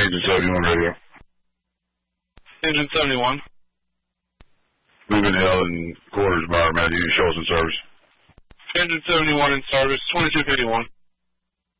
Agent 71 radio. Agent 71. Moving Hill and quarters bar, Matthew, shows in service. Agent 71 in service, 2251.